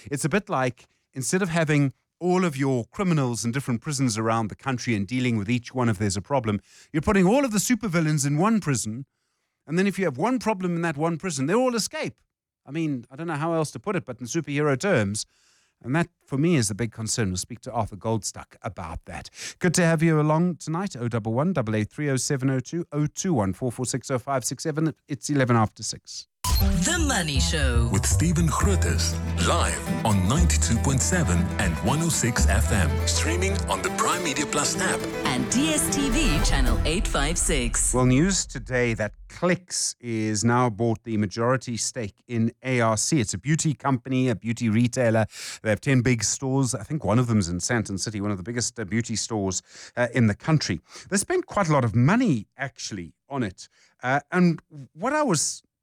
It's a bit like, instead of having all of your criminals in different prisons around the country and dealing with each one if there's a problem, you're putting all of the supervillains in one prison, and then if you have one problem in that one prison, they all escape. I mean, I don't know how else to put it, but in superhero terms. And that, for me, is the big concern. We'll speak to Arthur Goldstuck about that. Good to have you along tonight. 011 883 0702 021 446 0567. It's 11 after 6. The Money Show with Stephen Grootes, live on 92.7 and 106 FM, streaming on the Prime Media Plus app and DSTV channel 856. Well, news today that Clicks is now bought the majority stake in ARC. It's a beauty company, a beauty retailer. They have 10 big stores. I think one of them is in Sandton City, one of the biggest beauty stores in the country. They spent quite a lot of money, actually, on it. And what I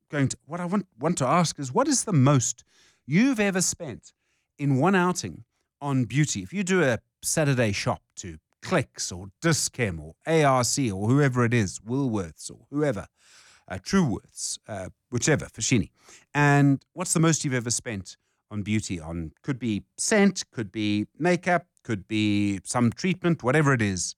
want to ask is, what is the most you've ever spent in one outing on beauty? If you do a Saturday shop to Clicks or Dis-Chem or ARC or whoever it is, Woolworths or whoever, Truworths, whichever, Foschini. And what's the most you've ever spent on beauty? On, could be scent, could be makeup, could be some treatment, whatever it is.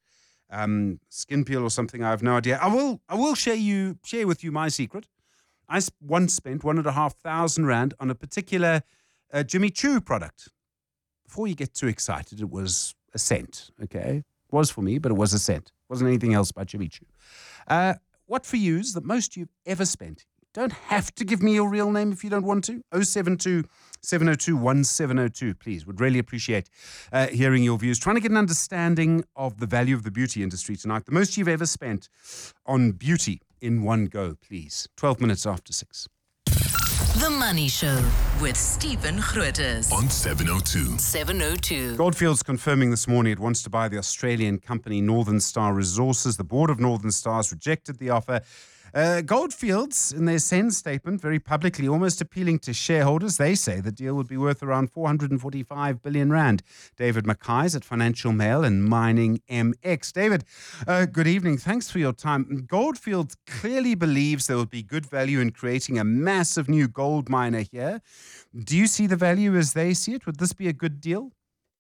Skin peel or something, I have no idea. I will share with you my secret. I once spent 1,500 Rand on a particular Jimmy Choo product. Before you get too excited, it was a scent, okay? It was for me, but it was a scent. It wasn't anything else by Jimmy Choo. What for you is the most you've ever spent? Don't have to give me your real name if you don't want to. 072 702 1702, please. Would really appreciate hearing your views. Trying to get an understanding of the value of the beauty industry tonight. The most you've ever spent on beauty in one go, please. 12 minutes after 6. The Money Show with Stephen Grootes on 702. 702. Goldfields confirming this morning it wants to buy the Australian company Northern Star Resources. The board of Northern Stars rejected the offer. Goldfields, in their SEND statement, very publicly, almost appealing to shareholders. They say the deal would be worth around 445 billion Rand. David Mackay's at Financial Mail and Mining MX. David, good evening. Thanks for your time. Goldfields clearly believes there will be good value in creating a massive new gold miner here. Do you see the value as they see it? Would this be a good deal?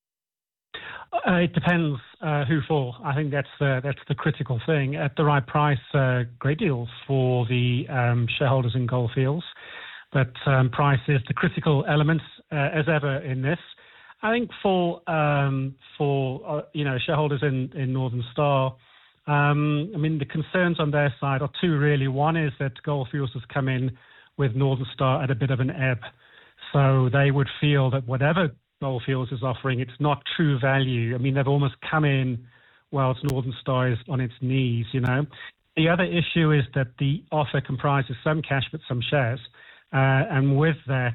It depends who for. I think that's the critical thing. At the right price, great deal for the shareholders in Goldfields. But price is the critical element as ever in this. I think for shareholders in Northern Star, I mean, the concerns on their side are two really. One is that Goldfields has come in with Northern Star at a bit of an ebb, so they would feel that whatever Goldfields is offering, it's not true value. I mean, they've almost come in whilst Northern Star is on its knees, you know. The other issue is that the offer comprises some cash but some shares. And with that,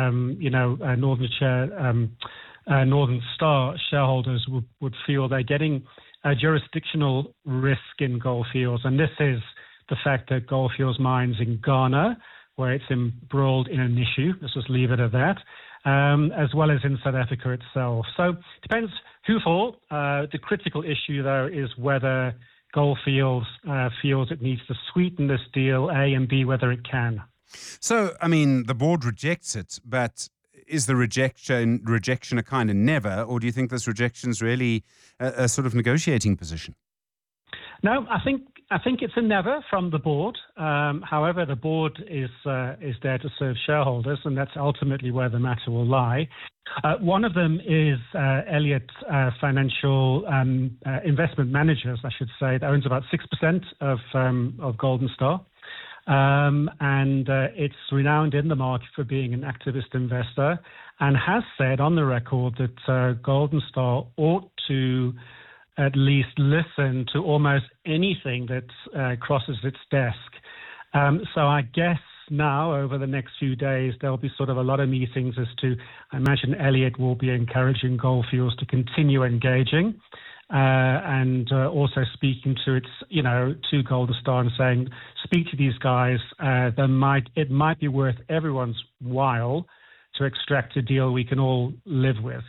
Northern Star shareholders would feel they're getting a jurisdictional risk in Goldfields. And this is the fact that Goldfields mines in Ghana, where it's embroiled in an issue. Let's just leave it at that. As well as in South Africa itself. So it depends who for. The critical issue, though, is whether Goldfields feels it needs to sweeten this deal, A, and B, whether it can. So, I mean, the board rejects it, but is the rejection a kind of never, or do you think this rejection is really a sort of negotiating position? No, I think it's a never from the board. However, the board is there to serve shareholders, and that's ultimately where the matter will lie. One of them is Elliott Financial Investment Managers, I should say, that owns about 6% of Golden Star. And it's renowned in the market for being an activist investor and has said on the record that Golden Star ought to at least listen to almost anything that crosses its desk. So I guess now, over the next few days, there'll be sort of a lot of meetings as to, I imagine Elliott will be encouraging Goldfields to continue engaging and also speaking to its, to Golden Star and saying, speak to these guys. It might be worth everyone's while to extract a deal we can all live with.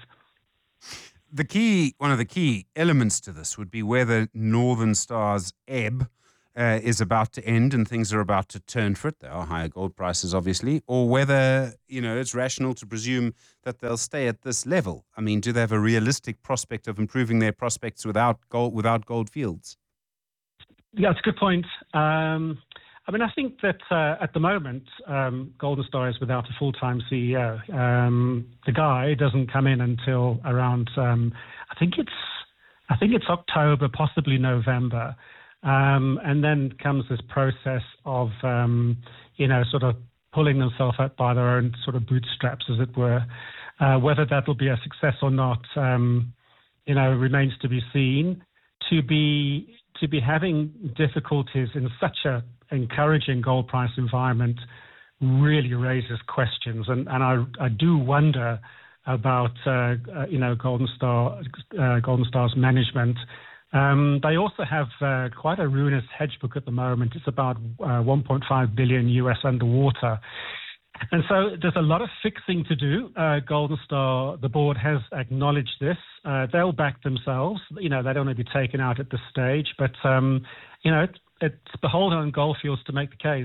One of the key elements to this would be whether Northern Star's ebb is about to end and things are about to turn for it. There are higher gold prices, obviously, or whether, it's rational to presume that they'll stay at this level. I mean, do they have a realistic prospect of improving their prospects without Gold Fields? Yeah, it's a good point. I think that at the moment, Golden Star is without a full-time CEO. The guy doesn't come in until around, I think it's October, possibly November. And then comes this process of, sort of pulling themselves up by their own sort of bootstraps, as it were. Whether that will be a success or not, remains to be seen. To be having difficulties in such a encouraging gold price environment really raises questions, and I do wonder about Golden Star's management. They also have quite a ruinous hedge book at the moment. It's about $1.5 billion US underwater. And so there's a lot of fixing to do. Golden Star, the board has acknowledged this. They'll back themselves. They don't want to be taken out at this stage. But, it's beholden on Gold Fields to make the case.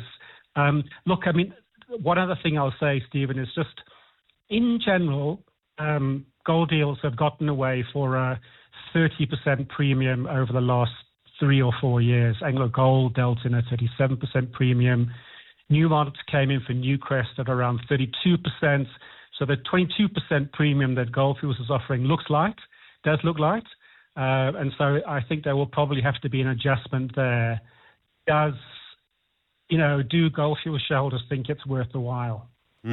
One other thing I'll say, Stephen, is just in general, gold deals have gotten away for a 30% premium over the last 3 or 4 years. Anglo Gold dealt in a 37% premium. Newmont came in for Newcrest at around 32%. So the 22% premium that Gold Fields is offering does look light. And so I think there will probably have to be an adjustment there. Do Gold Fields shareholders think it's worth the while?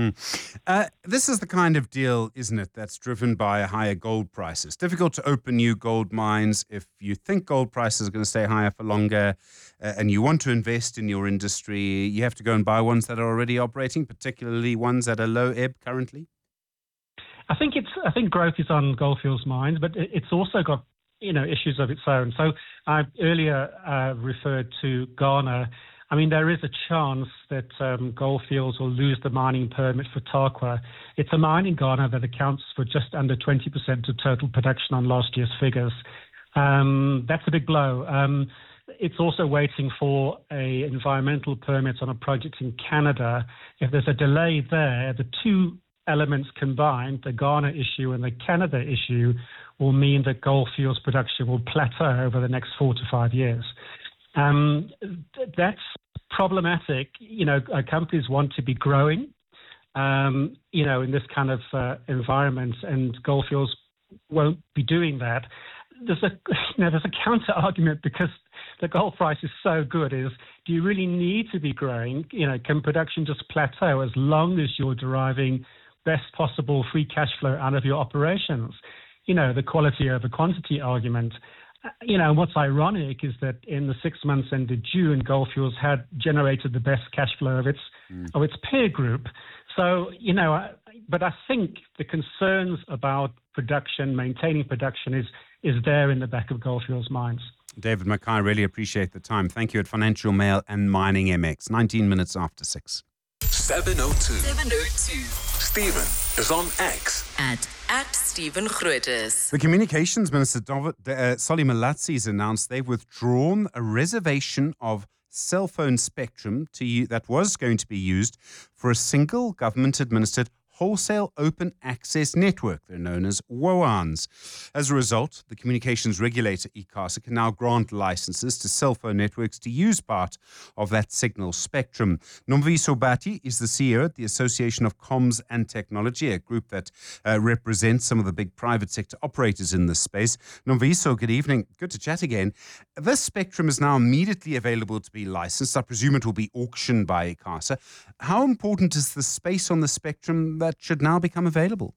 This is the kind of deal, isn't it, that's driven by higher gold prices. Difficult to open new gold mines if you think gold prices are going to stay higher for longer and you want to invest in your industry. You have to go and buy ones that are already operating, particularly ones at a low ebb currently. I think growth is on Gold Fields' mind, but it's also got issues of its own. So I earlier referred to Ghana. There is a chance that Gold Fields will lose the mining permit for Tarkwa. It's a mine in Ghana that accounts for just under 20% of total production on last year's figures. That's a big blow. It's also waiting for a environmental permit on a project in Canada. If there's a delay there, the two elements combined, the Ghana issue and the Canada issue, will mean that Gold Fields production will plateau over the next 4 to 5 years. That's problematic. Companies want to be growing, in this kind of environment, and Gold Fields won't be doing that. There's a counter argument because the gold price is so good. Do you really need to be growing? Can production just plateau as long as you're deriving best possible free cash flow out of your operations? The quality over quantity argument. What's ironic is that in the 6 months ended June, Gold Fields had generated the best cash flow of its peer group. So, but I think the concerns about production, maintaining production is there in the back of Gold Fields' minds. David McKay, really appreciate the time. Thank you at Financial Mail and Mining MX. 19 minutes after 6. 702. 702. Stephen is on X. At Stephen Grootes. The Communications Minister, Solly Malatsi, has announced they've withdrawn a reservation of cell phone spectrum that was going to be used for a single government-administered wholesale open access network. They're known as WOANs. As a result, the communications regulator, ICASA, can now grant licenses to cell phone networks to use part of that signal spectrum. Nomviso Bati is the CEO at the Association of Comms and Technology, a group that represents some of the big private sector operators in this space. Nomviso, good evening. Good to chat again. This spectrum is now immediately available to be licensed. I presume it will be auctioned by ICASA. How important is the space on the spectrum that should now become available?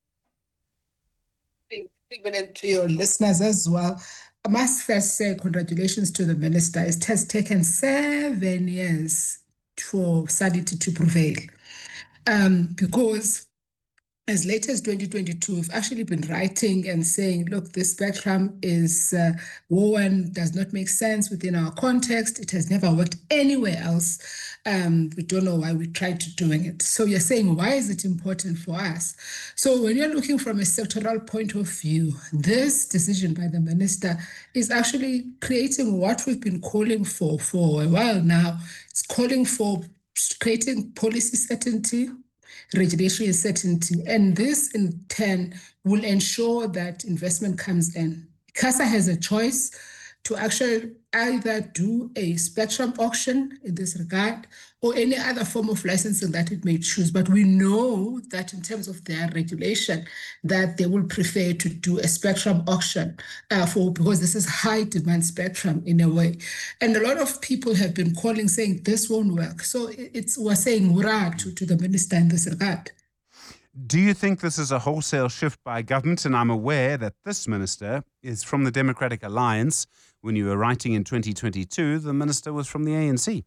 And to your listeners as well, I must first say congratulations to the minister. It has taken 7 years for sanity to prevail, because as late as 2022, we've actually been writing and saying, look, this spectrum is war and does not make sense within our context. It has never worked anywhere else. We don't know why we tried to doing it. So you're saying, why is it important for us? So when you're looking from a sectoral point of view, this decision by the minister is actually creating what we've been calling for a while now. It's calling for creating policy certainty, regulatory certainty, and this in turn will ensure that investment comes in. ICASA has a choice to actually either do a spectrum auction in this regard or any other form of licensing that it may choose. But we know that in terms of their regulation, that they will prefer to do a spectrum auction because this is high demand spectrum in a way. And a lot of people have been calling saying this won't work. So we're saying hurrah to the minister in this regard. Do you think this is a wholesale shift by government? And I'm aware that this minister is from the Democratic Alliance. When you were writing in 2022, the minister was from the ANC.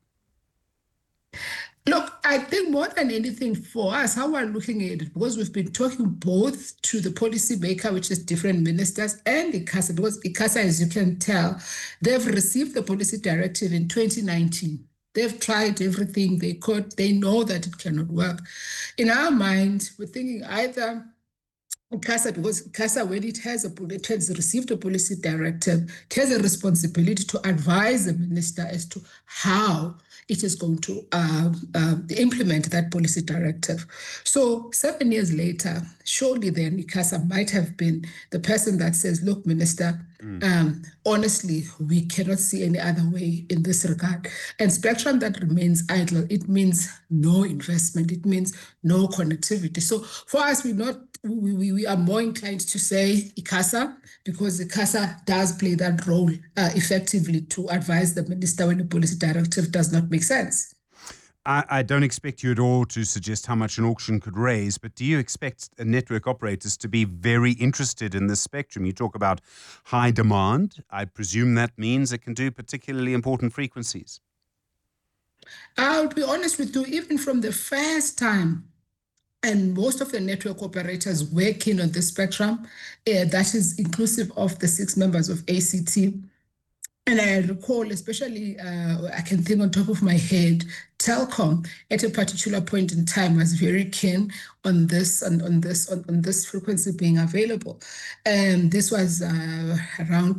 Look, I think more than anything for us, how we're looking at it, because we've been talking both to the policy maker, which is different ministers, and ICASA, because ICASA, as you can tell, they've received the policy directive in 2019. They've tried everything they could. They know that it cannot work. In our mind, we're thinking either ICASA, because ICASA, when it has received a policy directive, it has a responsibility to advise the minister as to how it is going to implement that policy directive. So 7 years later, surely then ICASA might have been the person that says, look, minister, honestly, we cannot see any other way in this regard. And spectrum that remains idle, it means no investment, it means no connectivity. So for us, we are more inclined to say ICASA, because ICASA does play that role effectively to advise the minister when the policy directive does not make sense. I don't expect you at all to suggest how much an auction could raise, but do you expect network operators to be very interested in this spectrum? You talk about high demand. I presume that means it can do particularly important frequencies. I'll be honest with you, even from the first time, and most of the network operators were keen on this spectrum, that is inclusive of the 6 members of ACT. And I recall, especially, I can think on top of my head, Telkom at a particular point in time was very keen on this on this frequency being available. And this was around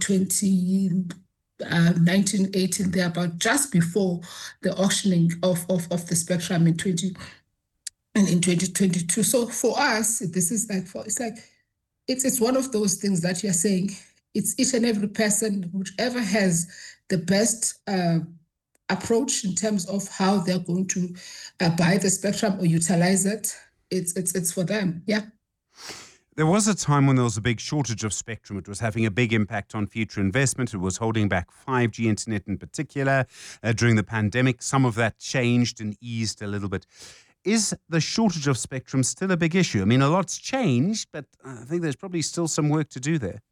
1918, there, about just before the auctioning of the spectrum in 2022. So for us, this is it's one of those things that you're saying. It's each and every person, whichever has the best approach in terms of how they're going to buy the spectrum or utilize it. It's for them. Yeah. There was a time when there was a big shortage of spectrum. It was having a big impact on future investment. It was holding back 5G internet in particular. During the pandemic, some of that changed and eased a little bit. Is the shortage of spectrum still a big issue? I mean, a lot's changed, but I think there's probably still some work to do there.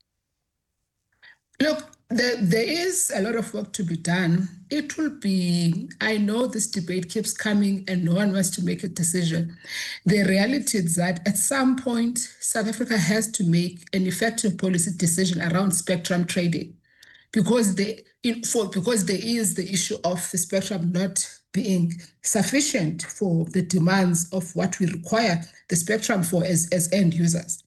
Look, there is a lot of work to be done. It will be, I know this debate keeps coming and no one wants to make a decision. The reality is that at some point, South Africa has to make an effective policy decision around spectrum trading, because there is the issue of the spectrum not being sufficient for the demands of what we require the spectrum for as end users.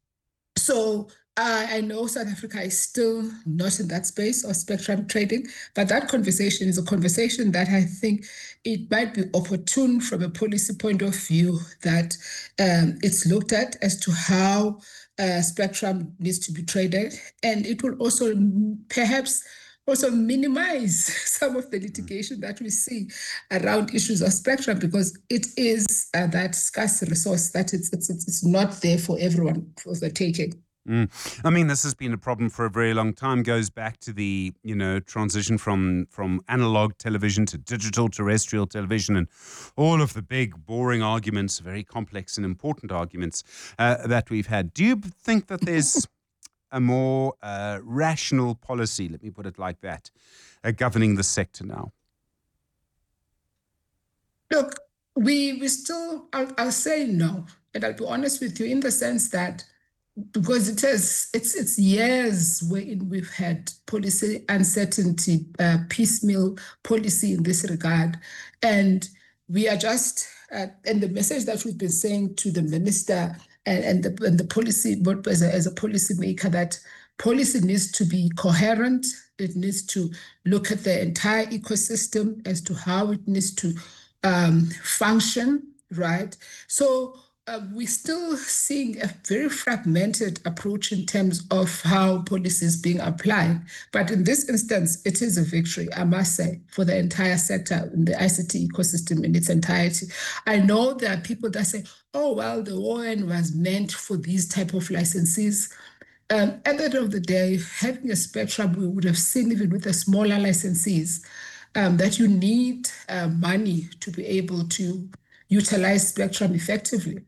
So I know South Africa is still not in that space of spectrum trading, but that conversation is a conversation that I think it might be opportune from a policy point of view, that it's looked at as to how spectrum needs to be traded. And it will also perhaps also minimize some of the litigation that we see around issues of spectrum, because it is that scarce resource that it's not there for everyone for the taking. I mean, this has been a problem for a very long time. Goes back to the, transition from analog television to digital terrestrial television, and all of the big, boring arguments, very complex and important arguments that we've had. Do you think that there's a more rational policy, let me put it like that, governing the sector now? Look, we still, I'll say no. And I'll be honest with you in the sense that because it's years wherein we've had policy uncertainty, piecemeal policy in this regard, and we are just and the message that we've been saying to the minister and the policy, but as a policy maker, that policy needs to be coherent. It needs to look at the entire ecosystem as to how it needs to function, right? So we're still seeing a very fragmented approach in terms of how policy is being applied. But in this instance, it is a victory, I must say, for the entire sector in the ICT ecosystem in its entirety. I know there are people that say, oh, well, the ON was meant for these type of licensees. At the end of the day, having a spectrum, we would have seen even with the smaller licensees that you need money to be able to utilize spectrum effectively.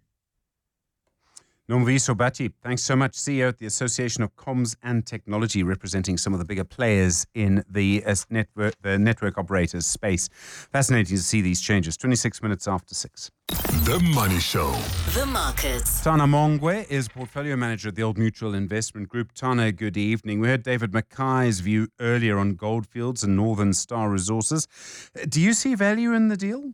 Nomviso Bati, thanks so much. CEO at the Association of Comms and Technology, representing some of the bigger players in the network operators space. Fascinating to see these changes. 26 minutes after 6. The Money Show. The markets. Tana Mongwe is Portfolio Manager at the Old Mutual Investment Group. Tana, good evening. We heard David Mackay's view earlier on Goldfields and Northern Star Resources. Do you see value in the deal?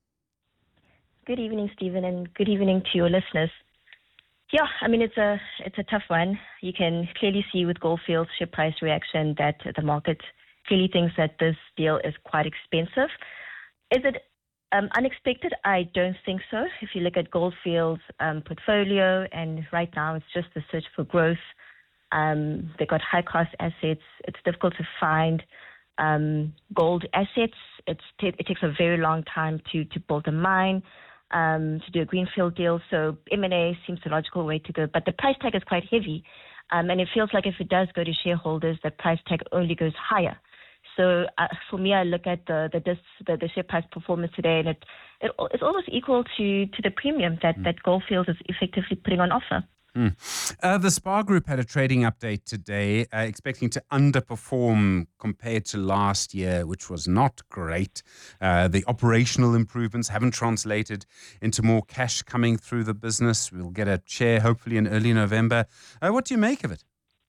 Good evening, Stephen, and good evening to your listeners. Yeah, I mean, it's a tough one. You can clearly see with Goldfields' share price reaction that the market clearly thinks that this deal is quite expensive. Is it unexpected? I don't think so. If you look at Goldfields' portfolio, and right now it's just the search for growth. They've got high-cost assets. It's difficult to find gold assets. It takes a very long time to build a mine. To do a greenfield deal, so M&A seems the logical way to go. But the price tag is quite heavy, and it feels like if it does go to shareholders, the price tag only goes higher. So for me, I look at the share price performance today, and it's almost equal to the premium that Goldfields is effectively putting on offer. The SPAR Group had a trading update today, expecting to underperform compared to last year, which was not great. The operational improvements haven't translated into more cash coming through the business. We'll get a share hopefully in early November. What do you make of it?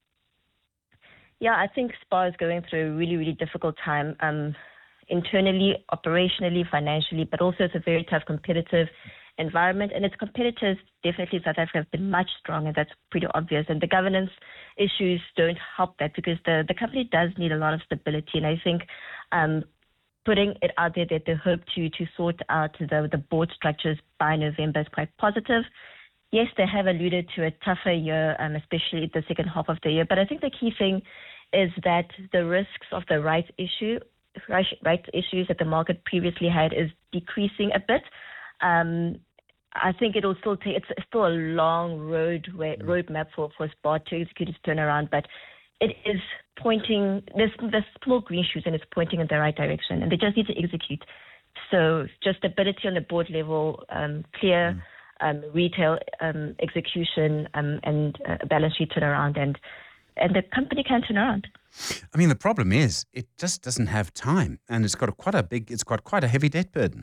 Yeah, I think SPAR is going through a really, really difficult time internally, operationally, financially, but also it's a very tough competitive environment, and its competitors definitely in South Africa have been much stronger. That's pretty obvious, and the governance issues don't help that because the company does need a lot of stability, and I think putting it out there that they hope to sort out the board structures by November is quite positive. Yes, they have alluded to a tougher year, especially the second half of the year, but I think the key thing is that the risks of the rights issues that the market previously had is decreasing a bit. I think it'll still take, it's still a long roadmap for SPAR to execute its turnaround, but it is pointing, there's small green shoots and it's pointing in the right direction, and they just need to execute. So just stability on the board level, clear retail execution, and a balance sheet turnaround, and the company can turn around. I mean, the problem is it just doesn't have time, and it's got quite a heavy debt burden.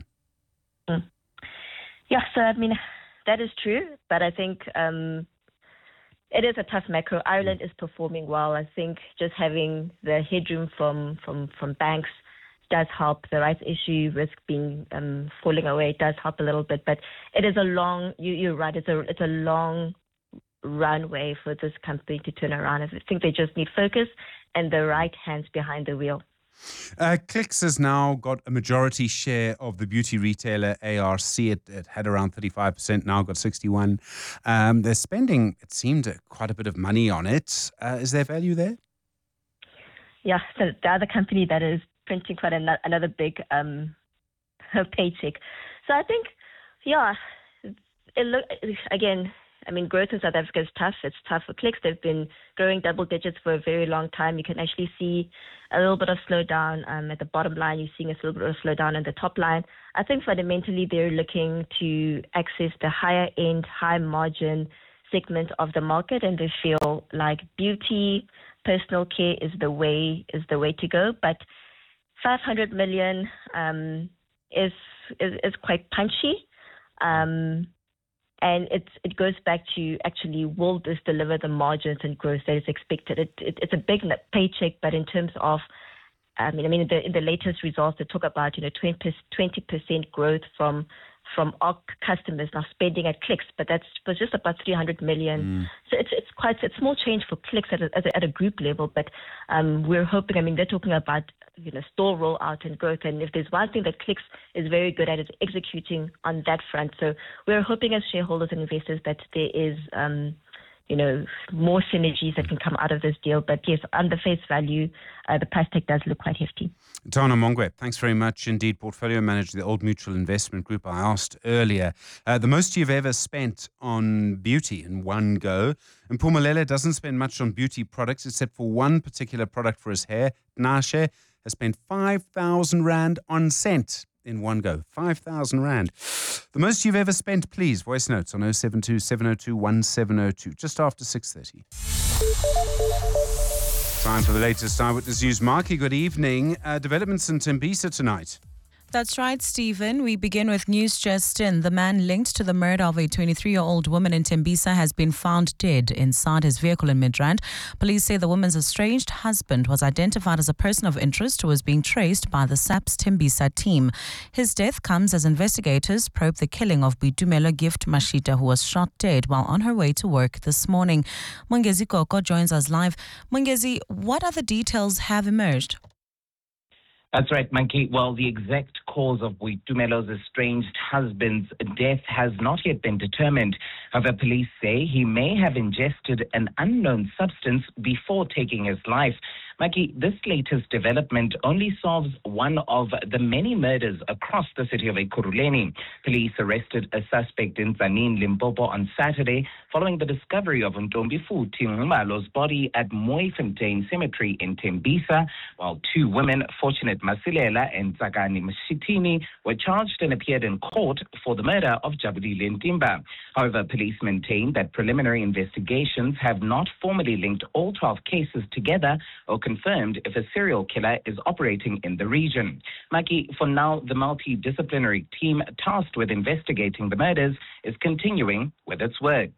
Yeah, so I mean, that is true, but I think it is a tough macro. Ireland is performing well. I think just having the headroom from banks does help. The rights issue risk being falling away does help a little bit, but it is a long. You're right. It's a long runway for this company to turn around. I think they just need focus and the right hands behind the wheel. Clicks has now got a majority share of the beauty retailer ARC. It had around 35%, now got 61%. They're spending, it seemed, quite a bit of money on it. Is there value there? Yeah, so the other company that is printing quite another big paycheck. So I think, yeah, again, I mean, growth in South Africa is tough. It's tough for Clicks. They've been growing double digits for a very long time. You can actually see a little bit of slowdown at the bottom line. You're seeing a little bit of slowdown in the top line. I think fundamentally they're looking to access the higher end, high margin segment of the market, and they feel like beauty, personal care is the way to go. But 500 million is quite punchy. And it goes back to actually, will this deliver the margins and growth that is expected? It's a big paycheck, but in terms of, in the latest results, they talk about 20% growth from our customers now spending at Clicks, but that was just about 300 million. So it's a small change for Clicks at a group level, but we're hoping. They're talking about store rollout and growth, and if there's one thing that Clicks is very good at, is executing on that front. So we're hoping as shareholders and investors that there is more synergies that can come out of this deal. But yes, on the face value, the price tag does look quite hefty. Tana Mongwe, thanks very much indeed. Portfolio manager of the Old Mutual Investment Group. I asked earlier, the most you've ever spent on beauty in one go. And Mpumelelo doesn't spend much on beauty products except for one particular product for his hair. Nashe has spent 5,000 Rand on scent in one go. 5,000 Rand. The most you've ever spent, please. Voice notes on 072 702 1702, just after 6:30. Time for the latest Eyewitness News. Marky, good evening. Developments in Tembisa tonight. That's right, Stephen. We begin with news just in. The man linked to the murder of a 23-year-old woman in Tembisa has been found dead inside his vehicle in Midrand. Police say the woman's estranged husband was identified as a person of interest who was being traced by the SAPS Tembisa team. His death comes as investigators probe the killing of Boitumelo Gift Mashita, who was shot dead while on her way to work this morning. Mongezi Koko joins us live. Mongezi, what other details have emerged? That's right, Monkey. Well, the exact cause of Boitumelo's estranged husband's death has not yet been determined. However, police say he may have ingested an unknown substance before taking his life. Maki, this latest development only solves one of the many murders across the city of Ekurhuleni. Police arrested a suspect in Tzaneen, Limpopo on Saturday following the discovery of Ntombi Futhi Ngumalo's body at Mooifontein Cemetery in Tembisa, while two women, Fortunate Masilela and Tsakani Mshitini, were charged and appeared in court for the murder of Jabulile Ntimba. However, police maintain that preliminary investigations have not formally linked all 12 cases together or confirmed if a serial killer is operating in the region. Maki, for now, the multidisciplinary team tasked with investigating the murders is continuing with its work.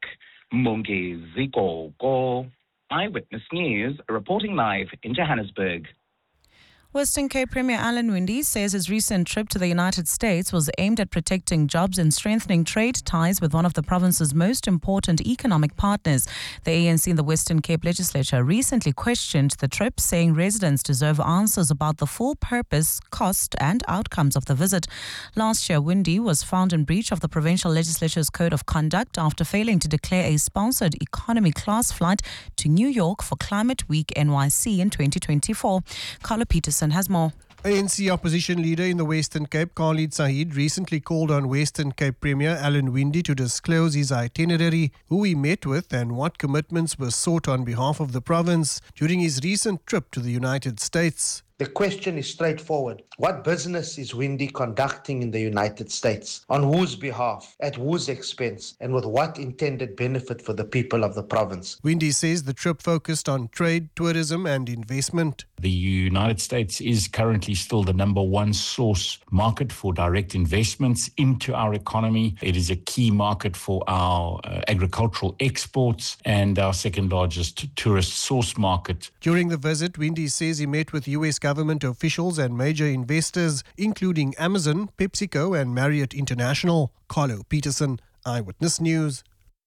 Mongezi Koko, Eyewitness News, reporting live in Johannesburg. Western Cape Premier Alan Winde says his recent trip to the United States was aimed at protecting jobs and strengthening trade ties with one of the province's most important economic partners. The ANC in the Western Cape legislature recently questioned the trip, saying residents deserve answers about the full purpose, cost and outcomes of the visit. Last year, Winde was found in breach of the provincial legislature's code of conduct after failing to declare a sponsored economy class flight to New York for Climate Week NYC in 2024. Carlo Peterson has more. ANC opposition leader in the Western Cape, Khalid Said, recently called on Western Cape Premier Alan Winde to disclose his itinerary, who he met with and what commitments were sought on behalf of the province during his recent trip to the United States. The question is straightforward. What business is Winde conducting in the United States? On whose behalf? At whose expense? And with what intended benefit for the people of the province? Winde says the trip focused on trade, tourism and investment. The United States is currently still the number one source market for direct investments into our economy. It is a key market for our agricultural exports and our second largest tourist source market. During the visit, Winde says he met with U.S. government officials and major investors, including Amazon, PepsiCo and Marriott International. Carlo Peterson, Eyewitness News.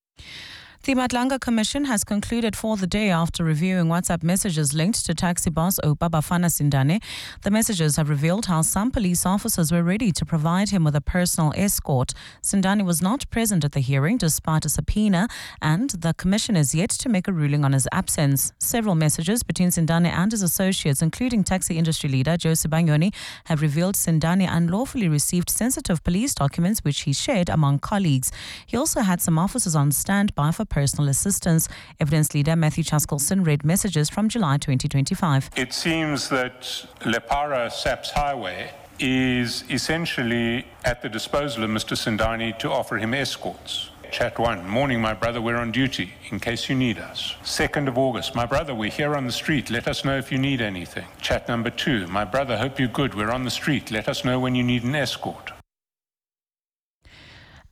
The Madlanga Commission has concluded for the day after reviewing WhatsApp messages linked to taxi boss Bafana Sindane. The messages have revealed how some police officers were ready to provide him with a personal escort. Sindane was not present at the hearing despite a subpoena, and the Commission is yet to make a ruling on his absence. Several messages between Sindane and his associates, including taxi industry leader Josie Banyoni, have revealed Sindane unlawfully received sensitive police documents which he shared among colleagues. He also had some officers on standby for personal assistance. Evidence leader Matthew Chaskelson read messages from July 2025. It seems that Lepara SAPS Highway is essentially at the disposal of Mr. Sindane to offer him escorts. Chat 1, morning, my brother, we're on duty, in case you need us. 2nd of August, my brother, we're here on the street, let us know if you need anything. Chat number 2, my brother, hope you're good, we're on the street, let us know when you need an escort.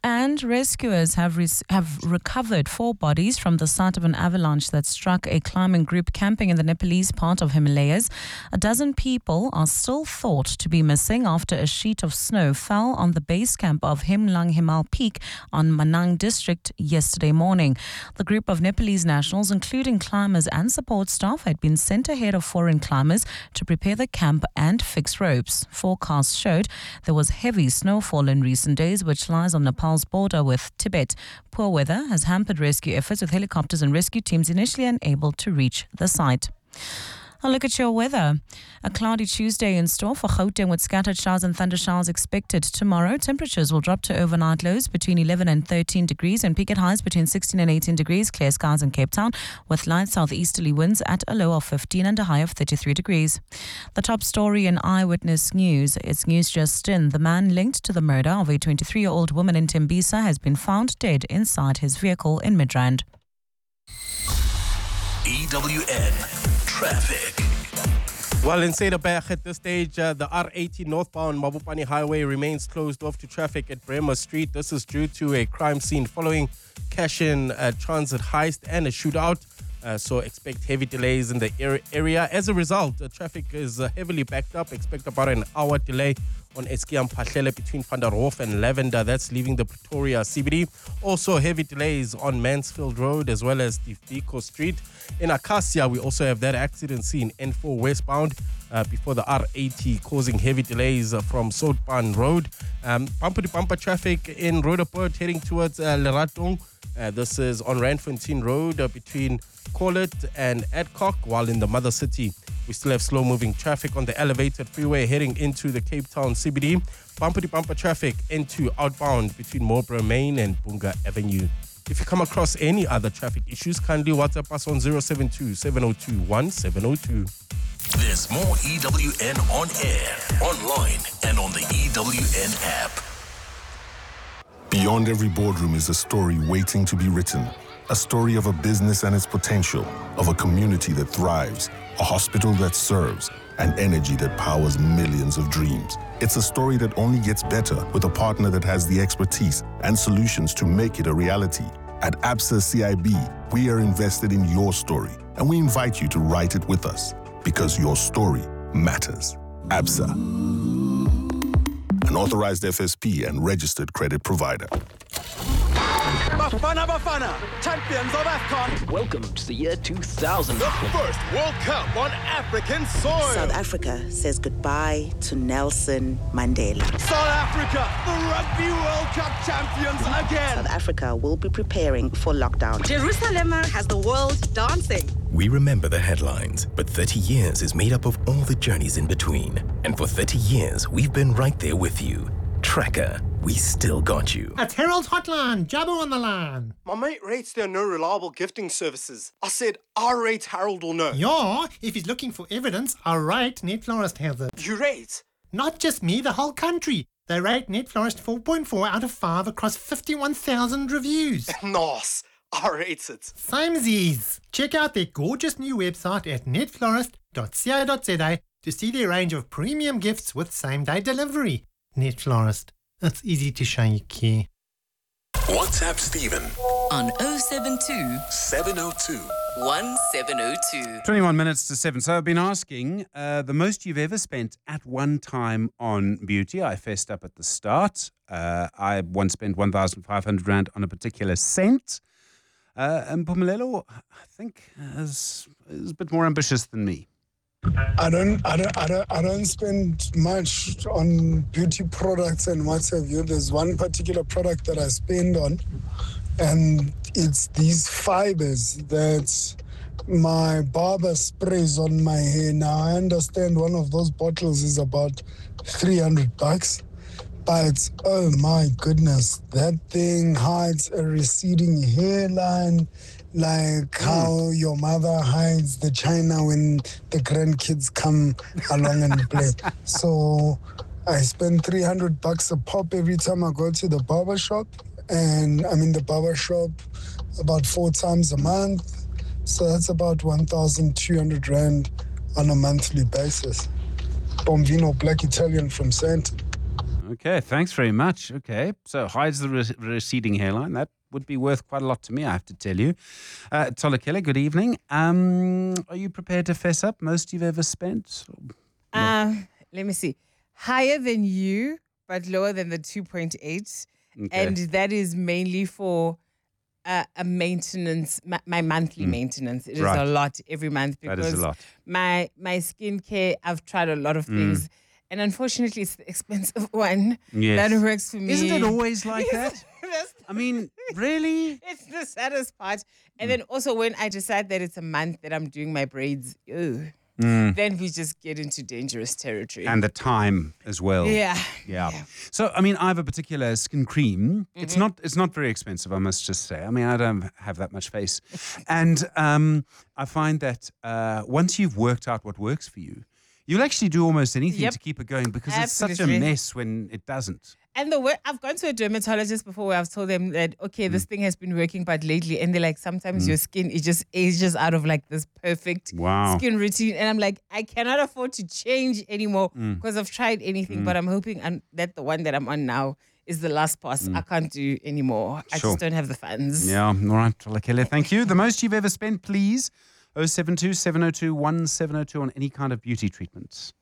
And rescuers have recovered 4 bodies from the site of an avalanche that struck a climbing group camping in the Nepalese part of Himalayas. A dozen people are still thought to be missing after a sheet of snow fell on the base camp of Himlang Himal Peak on Manang district yesterday morning. The group of Nepalese nationals, including climbers and support staff, had been sent ahead of foreign climbers to prepare the camp and fix ropes. Forecasts showed there was heavy snowfall in recent days, which lies on Nepal's border with Tibet. Poor weather has hampered rescue efforts, with helicopters and rescue teams initially unable to reach the site. A look at your weather. A cloudy Tuesday in store for Gauteng with scattered showers and thunder showers expected tomorrow. Temperatures will drop to overnight lows between 11 and 13 degrees and peak at highs between 16 and 18 degrees. Clear skies in Cape Town with light southeasterly winds at a low of 15 and a high of 33 degrees. The top story in Eyewitness News. It's news just in. The man linked to the murder of a 23-year-old woman in Tembisa has been found dead inside his vehicle in Midrand. EWN Traffic. Well, in Cederberg at this stage, the R80 northbound Mabopane Highway remains closed off to traffic at Bremer Street. This is due to a crime scene following cash-in transit heist and a shootout. So expect heavy delays in the area. As a result, traffic is heavily backed up. Expect about an hour delay on Eskiam Pahlele between Van der Hof and Lavender. That's leaving the Pretoria CBD. Also heavy delays on Mansfield Road as well as Deco Street. In Acacia, we also have that accident scene N4 westbound before the R80 causing heavy delays from Soutpan Road. Bumper-to-bumper traffic in Roodepoort heading towards Leratong. This is on Randfontein Road between Corlett and Adcock, while in the Mother City, we still have slow-moving traffic on the elevated freeway heading into the Cape Town CBD. Bumper-to-bumper traffic into outbound between Marlborough Main and Bunga Avenue. If you come across any other traffic issues, kindly WhatsApp us on 072-702-1702. There's more EWN on air, online, and on the EWN app. Beyond every boardroom is a story waiting to be written. A story of a business and its potential, of a community that thrives, a hospital that serves, and energy that powers millions of dreams. It's a story that only gets better with a partner that has the expertise and solutions to make it a reality. At Absa CIB, we are invested in your story, and we invite you to write it with us, because your story matters. Absa, an authorized FSP and registered credit provider. Bafana, champions of AFCON. Welcome to the year 2000. The first World Cup on African soil. South Africa says goodbye to Nelson Mandela. South Africa, the Rugby World Cup champions again. South Africa will be preparing for lockdown. Jerusalem has the world dancing. We remember the headlines, but 30 years is made up of all the journeys in between. And for 30 years, we've been right there with you. Tracker, we still got you. At Harold's Hotline, Jabba on the line. My mate rates there are no reliable gifting services. I said, I rate Harold will know. Yeah, if he's looking for evidence, I rate Net Florist has it. You rate? Not just me, the whole country. They rate Net Florist 4.4 out of 5 across 51,000 reviews. Nice. I rate it. Samesies. Check out their gorgeous new website at netflorist.co.za to see their range of premium gifts with same-day delivery. Net Florist. It's easy to show you care. WhatsApp Stephen on 072 702 1702. 21 minutes to 7. So I've been asking the most you've ever spent at one time on beauty. I fessed up at the start. I once spent 1,500 Rand on a particular scent. And Pumelelo, I think, is a bit more ambitious than me. I don't spend much on beauty products and what have you. There's one particular product that I spend on, and it's these fibers that my barber sprays on my hair. Now, I understand one of those bottles is about $300, but oh my goodness, that thing hides a receding hairline, like how your mother hides the china when the grandkids come along and play. So I spend $300 a pop every time I go to the barber shop, and I'm in the barber shop about 4 times a month. So that's about 1,200 Rand on a monthly basis. Bombino Black Italian from Santa. Okay, thanks very much. Okay, so hides the receding hairline. That would be worth quite a lot to me, I have to tell you. Tolakele, good evening. Are you prepared to fess up? Most you've ever spent? Let me see. Higher than you, but lower than the 2.8. Okay. And that is mainly for a maintenance, my monthly maintenance. It is a lot every month because that is a lot. My skincare, I've tried a lot of things. And unfortunately, it's the expensive one that works for me. Isn't it always like that? I mean, really? It's the saddest part. And then also when I decide that it's a month that I'm doing my braids, then we just get into dangerous territory. And the time as well. Yeah. So, I mean, I have a particular skin cream. It's not very expensive, I must just say. I mean, I don't have that much face. And I find that once you've worked out what works for you, you'll actually do almost anything to keep it going because it's such a mess when it doesn't. And I've gone to a dermatologist before where I've told them that, okay, this thing has been working, but lately, and they're like, sometimes your skin is just ages out of like this perfect skin routine. And I'm like, I cannot afford to change anymore because I've tried anything, but I'm hoping that the one that I'm on now is the last pass. I can't do anymore. I just don't have the funds. Yeah, all right. Tolakele, thank you. The most you've ever spent, please. 072 702 1702 on any kind of beauty treatments.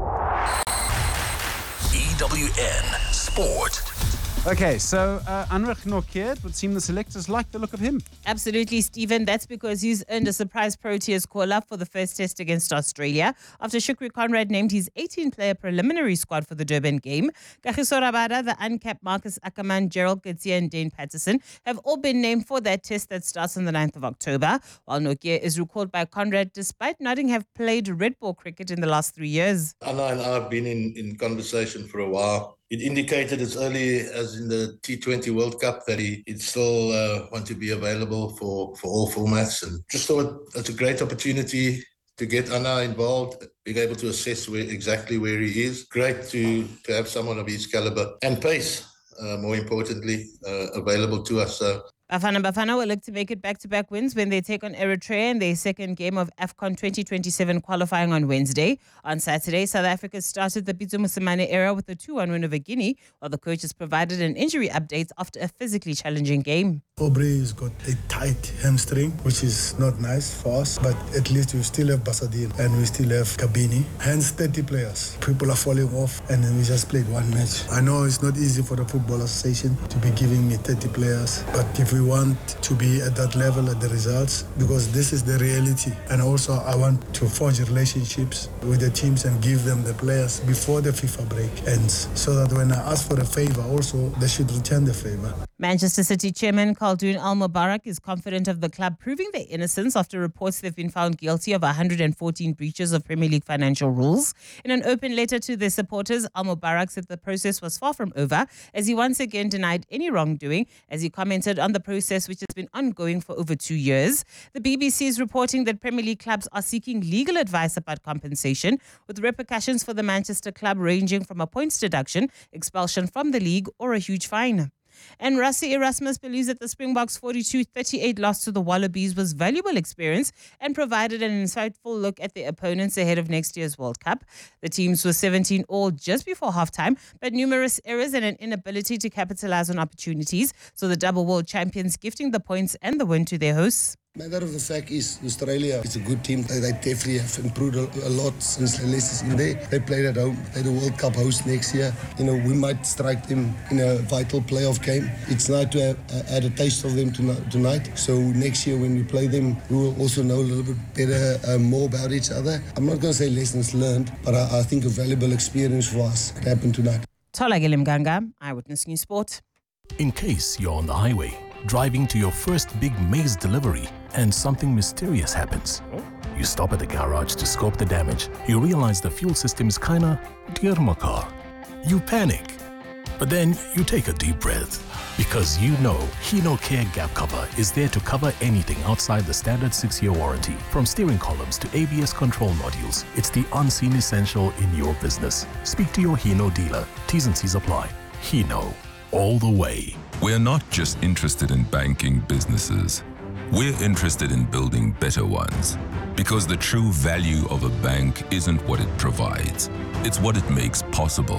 EWN Sport. Okay, so Anrich Nortje, it would seem the selectors like the look of him. Absolutely, Stephen. That's because he's earned a surprise Proteas call-up for the first test against Australia after Shukri Conrad named his 18-player preliminary squad for the Durban game. Kagiso Rabada, the uncapped Marcus Ackerman, Gerald Coetzee and Dane Patterson have all been named for that test that starts on the 9th of October, while Nortje is recalled by Conrad despite not have played red ball cricket in the last 3 years. Anna and I have been in conversation for a while. It indicated as early as in the T20 World Cup that he'd still want to be available for all formats, and just thought it's a great opportunity to get Anna involved, being able to assess exactly where he is. Great to have someone of his caliber and pace, more importantly, available to us. Bafana will look to make it back-to-back wins when they take on Eritrea in their second game of AFCON 2027 qualifying on Wednesday. On Saturday, South Africa started the Pitso Mosimane era with a 2-1 win over Guinea, while the coaches provided an injury update after a physically challenging game. Aubrey has got a tight hamstring, which is not nice for us, but at least we still have Basadine and we still have Kabini. Hence 30 players. People are falling off and then we just played one match. I know it's not easy for the Football Association to be giving me 30 players, but if we want to be at that level at the results, because this is the reality. And also I want to forge relationships with the teams and give them the players before the FIFA break ends, so that when I ask for a favor also, they should return the favor. Manchester City chairman Khaldoon Al-Mubarak is confident of the club proving their innocence after reports they've been found guilty of 114 breaches of Premier League financial rules. In an open letter to their supporters, Al-Mubarak said the process was far from over, as he once again denied any wrongdoing, as he commented on the process which has been ongoing for over 2 years. The BBC is reporting that Premier League clubs are seeking legal advice about compensation, with repercussions for the Manchester club ranging from a points deduction, expulsion from the league, or a huge fine. And Rassie Erasmus believes that the Springboks' 42-38 loss to the Wallabies was valuable experience and provided an insightful look at their opponents ahead of next year's World Cup. The teams were 17 all just before halftime, but numerous errors and an inability to capitalize on opportunities, so the double world champions gifting the points and the win to their hosts. Matter of the fact is, Australia is a good team. They definitely have improved a lot since Leicester in there. They played at home. They're the World Cup host next year. You know, we might strike them in a vital playoff game. It's nice to have had a taste of them tonight. So next year when we play them, we will also know a little bit better, more about each other. I'm not going to say lessons learned, but I think a valuable experience for us could happen tonight. Tolakele Mganga, Eyewitness News Sport. In case you're on the highway, driving to your first big maize delivery, and something mysterious happens. You stop at the garage to scope the damage. You realize the fuel system is kinda dear my car. You panic. But then you take a deep breath, because you know Hino Care Gap Cover is there to cover anything outside the standard 6-year warranty. From steering columns to ABS control modules, it's the unseen essential in your business. Speak to your Hino dealer. T's and C's apply. Hino, all the way. We're not just interested in banking businesses. We're interested in building better ones. Because the true value of a bank isn't what it provides, it's what it makes possible.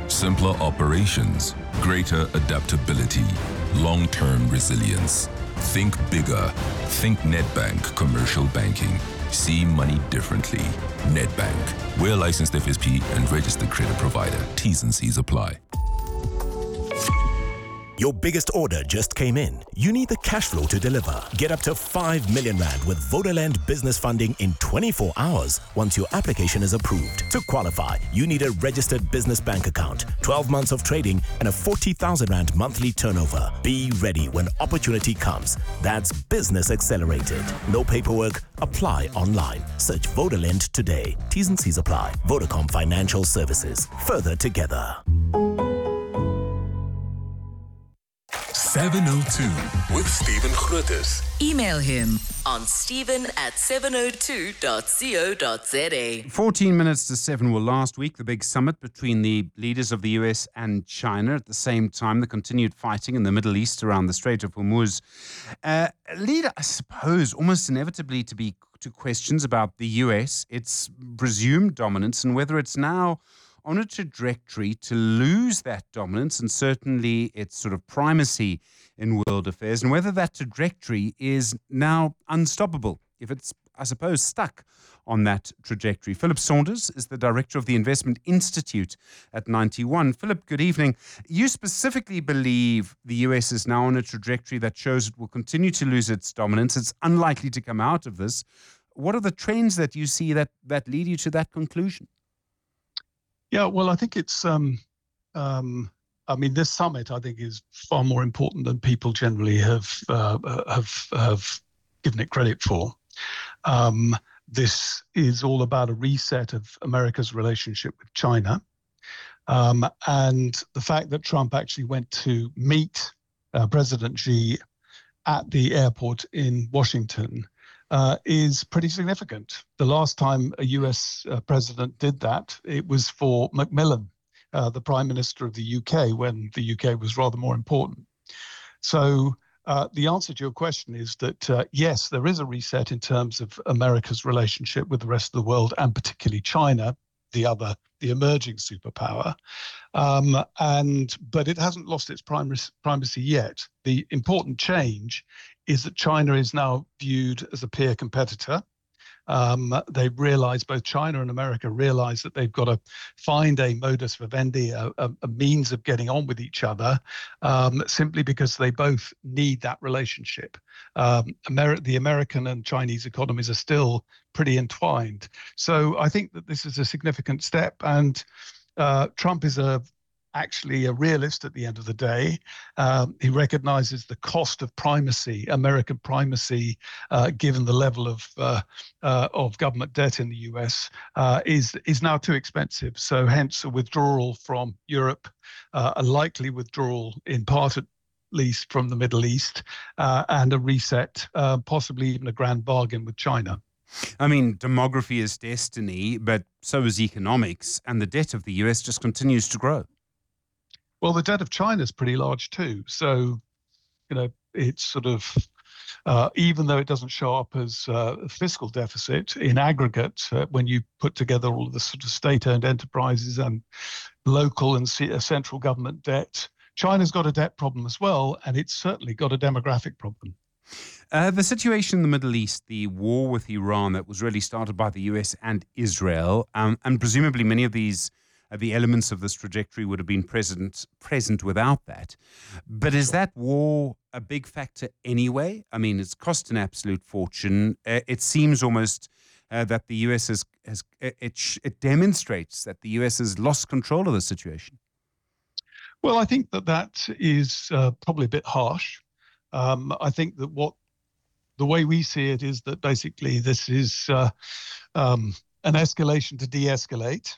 Simpler operations, greater adaptability, long-term resilience. Think bigger. Think Nedbank Commercial Banking. See money differently. Nedbank. We're a licensed FSP and registered credit provider. T's and C's apply. Your biggest order just came in. You need the cash flow to deliver. Get up to 5 million Rand with Vodaland business funding in 24 hours once your application is approved. To qualify, you need a registered business bank account, 12 months of trading, and a 40,000 Rand monthly turnover. Be ready when opportunity comes. That's Business Accelerated. No paperwork. Apply online. Search Vodaland today. T's and C's apply. Vodacom Financial Services. Further together. 702 with Stephen Grootes. Email him on stephen@702.co.za. 14 minutes to 7. Well, last week, the big summit between the leaders of the US and China. At the same time, the continued fighting in the Middle East around the Strait of Hormuz. Lead, I suppose, almost inevitably to questions about the US, its presumed dominance, and whether it's now on a trajectory to lose that dominance and certainly its sort of primacy in world affairs, and whether that trajectory is now unstoppable, if it's, I suppose, stuck on that trajectory. Philip Saunders is the director of the Investment Institute at 91. Philip, good evening. You specifically believe the US is now on a trajectory that shows it will continue to lose its dominance. It's unlikely to come out of this. What are the trends that you see that lead you to that conclusion? Yeah, well, I think it's, this summit, I think, is far more important than people generally have given it credit for. This is all about a reset of America's relationship with China. And the fact that Trump actually went to meet President Xi at the airport in Washington is pretty significant. The last time a US president did that, it was for Macmillan, the Prime Minister of the UK, when the UK was rather more important. So the answer to your question is that, yes, there is a reset in terms of America's relationship with the rest of the world, and particularly China, the emerging superpower. But it hasn't lost its primacy yet. The important change is that China is now viewed as a peer competitor. They realize, both China and America realize, that they've got to find a modus vivendi, a means of getting on with each other, simply because they both need that relationship. The American and Chinese economies are still pretty entwined. So I think that this is a significant step, and Trump is actually a realist at the end of the day. He recognizes the cost of primacy, American primacy, given the level of government debt in the US, is now too expensive. So hence a withdrawal from Europe, a likely withdrawal in part at least from the Middle East, and a reset, possibly even a grand bargain with China. I mean, demography is destiny, but so is economics, and the debt of the US just continues to grow. Well, the debt of China is pretty large too. So, it's sort of, even though it doesn't show up as a fiscal deficit, in aggregate, when you put together all of the sort of state-owned enterprises and local and central government debt, China's got a debt problem as well, and it's certainly got a demographic problem. The situation in the Middle East, the war with Iran that was really started by the US and Israel, and presumably many of these the elements of this trajectory would have been present without that. But is that war a big factor anyway? I mean, it's cost an absolute fortune. It seems almost that the US it demonstrates that the US has lost control of the situation. Well, I think that is probably a bit harsh. I think that the way we see it is that basically this is an escalation to de-escalate.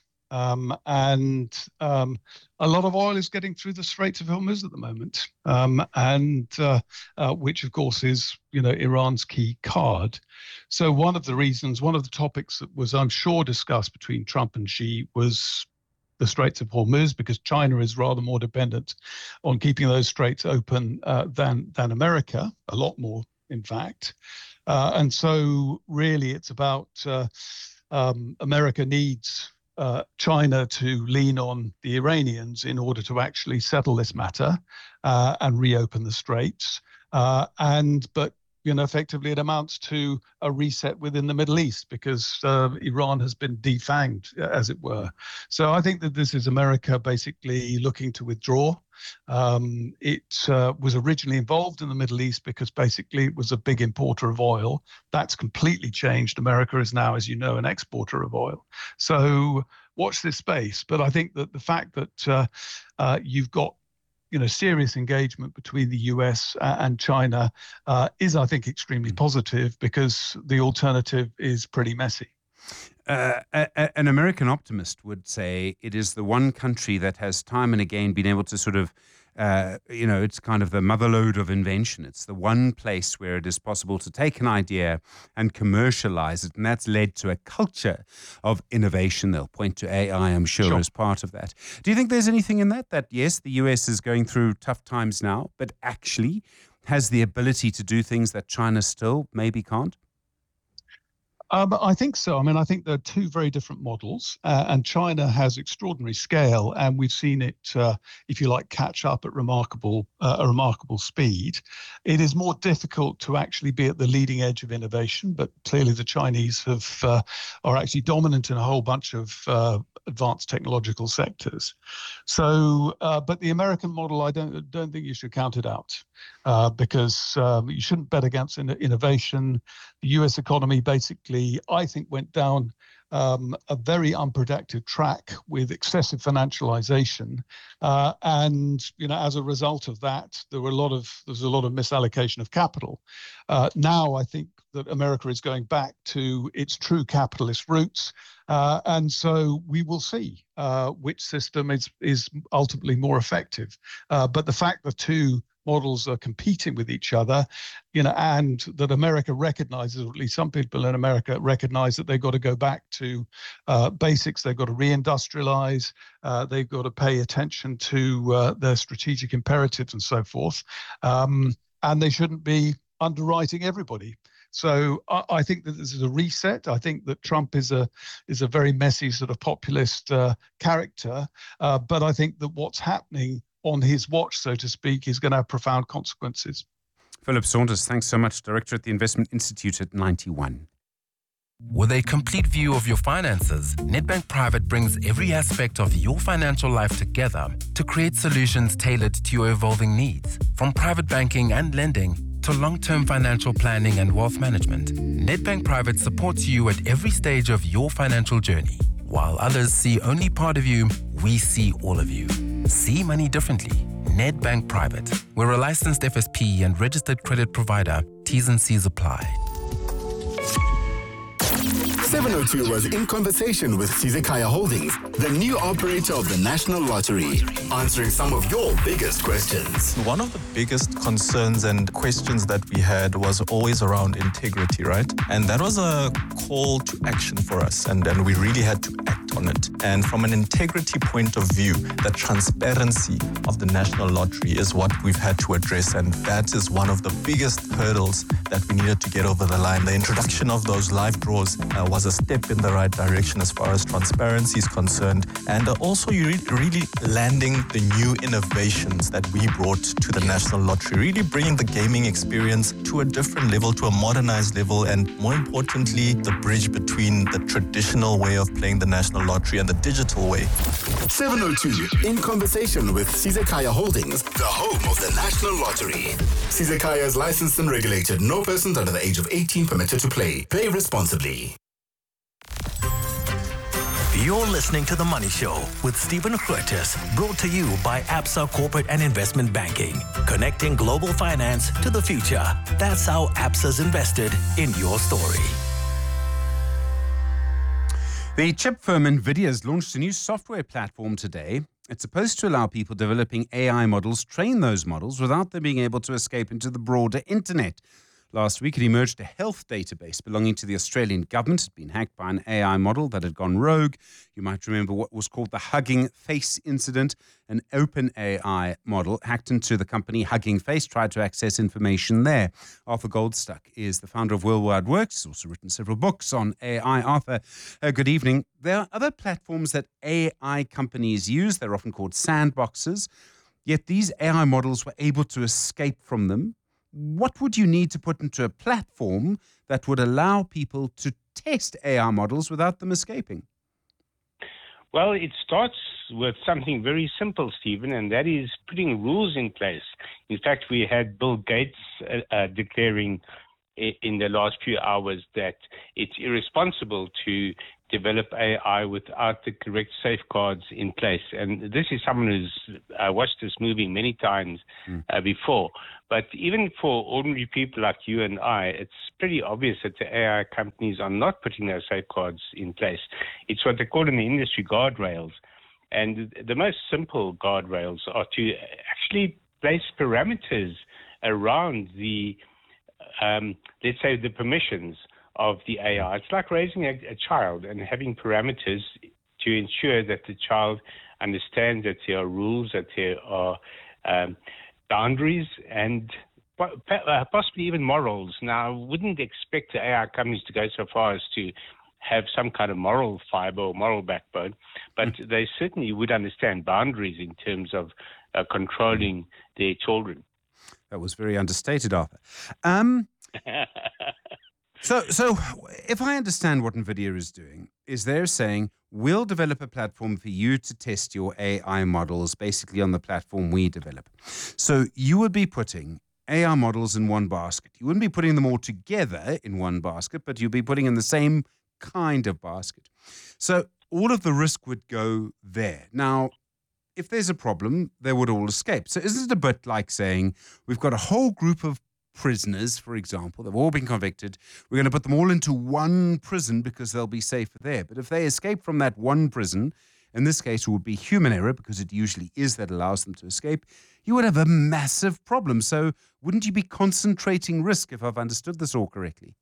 And a lot of oil is getting through the Straits of Hormuz at the moment, which of course is, Iran's key card. So one of the topics that was, I'm sure, discussed between Trump and Xi was the Straits of Hormuz, because China is rather more dependent on keeping those straits open than America, a lot more, in fact. And so really it's about America needs China to lean on the Iranians in order to actually settle this matter and reopen the straits. But effectively it amounts to a reset within the Middle East because Iran has been defanged, as it were. So I think that this is America basically looking to withdraw. It was originally involved in the Middle East because basically it was a big importer of oil. That's completely changed. America is now, as you know, an exporter of oil. So watch this space. But I think that the fact that you've got serious engagement between the US and China is, I think, extremely positive because the alternative is pretty messy. An American optimist would say it is the one country that has time and again been able to sort of, it's kind of the motherlode of invention. It's the one place where it is possible to take an idea and commercialize it. And that's led to a culture of innovation. They'll point to AI, I'm sure, as part of that. Do you think there's anything in that, yes, the US is going through tough times now, but actually has the ability to do things that China still maybe can't? I think so. I mean, I think there are two very different models, and China has extraordinary scale, and we've seen it, if you like, catch up at a remarkable speed. It is more difficult to actually be at the leading edge of innovation, but clearly the Chinese are actually dominant in a whole bunch of advanced technological sectors. So, but the American model, I don't think you should count it out because you shouldn't bet against innovation. The U.S. economy basically, I think, went down a very unproductive track with excessive financialization, and as a result of that, there's a lot of misallocation of capital. Now, I think that America is going back to its true capitalist roots, and so we will see which system is ultimately more effective. But the fact the two models are competing with each other, and that America recognizes, or at least some people in America recognize, that they've got to go back to basics. They've got to reindustrialize. They've got to pay attention to their strategic imperatives and so forth. And they shouldn't be underwriting everybody. So I think that this is a reset. I think that Trump is a very messy sort of populist character. But I think that what's happening on his watch, so to speak, is going to have profound consequences. Philip Saunders, thanks so much, Director at the Investment Institute at 91. With a complete view of your finances, Nedbank Private brings every aspect of your financial life together to create solutions tailored to your evolving needs. From private banking and lending to long-term financial planning and wealth management, Nedbank Private supports you at every stage of your financial journey. While others see only part of you, we see all of you. See money differently. Nedbank Private. We're a licensed FSP and registered credit provider. T's and C's apply. 702 was in conversation with Sizekaya Holdings, the new operator of the National Lottery, answering some of your biggest questions. One of the biggest concerns and questions that we had was always around integrity, right? And that was a call to action for us, and we really had to act on it. And from an integrity point of view, the transparency of the National Lottery is what we've had to address, and that is one of the biggest hurdles that we needed to get over the line. The introduction of those live draws was a step in the right direction as far as transparency is concerned, and also you really landing the new innovations that we brought to the National Lottery, really bringing the gaming experience to a different level, to a modernized level, and more importantly, the bridge between the traditional way of playing the National Lottery and the digital way. 702, in conversation with Sizekaya Holdings, the home of the National Lottery. Sizekaya is licensed and regulated. No persons under the age of 18 permitted to play. Play responsibly. You're listening to The Money Show with Stephen Curtis, brought to you by Absa Corporate and Investment Banking, connecting global finance to the future. That's how Absa's invested in your story. The chip firm NVIDIA has launched a new software platform today. It's supposed to allow people developing AI models train those models without them being able to escape into the broader internet. Last week, it emerged a health database belonging to the Australian government had been hacked by an AI model that had gone rogue. You might remember what was called the Hugging Face incident. An OpenAI model hacked into the company Hugging Face, tried to access information there. Arthur Goldstuck is the founder of Worldwide Works. He's also written several books on AI. Arthur, good evening. There are other platforms that AI companies use. They're often called sandboxes. Yet these AI models were able to escape from them. What would you need to put into a platform that would allow people to test AI models without them escaping? Well, it starts with something very simple, Stephen, and that is putting rules in place. In fact, we had Bill Gates declaring in the last few hours that it's irresponsible to develop AI without the correct safeguards in place. And this is someone who's watched this movie many times before. But even for ordinary people like you and I, it's pretty obvious that the AI companies are not putting those safeguards in place. It's what they call in the industry guardrails. And the most simple guardrails are to actually place parameters around the, let's say, the permissions of the AI. It's like raising a child and having parameters to ensure that the child understands that there are rules, that there are boundaries, and possibly even morals. Now, I wouldn't expect the AI companies to go so far as to have some kind of moral fiber or moral backbone, but they certainly would understand boundaries in terms of controlling their children. That was very understated, Arthur. So if I understand what NVIDIA is doing, is they're saying, we'll develop a platform for you to test your AI models basically on the platform we develop. So you would be putting AI models in one basket. You wouldn't be putting them all together in one basket, but you'd be putting in the same kind of basket. So all of the risk would go there. Now, if there's a problem, they would all escape. So isn't it a bit like saying, we've got a whole group of prisoners, for example, they've all been convicted. We're going to put them all into one prison because they'll be safer there. But if they escape from that one prison, in this case, it would be human error because it usually is that allows them to escape, you would have a massive problem. So wouldn't you be concentrating risk if I've understood this all correctly?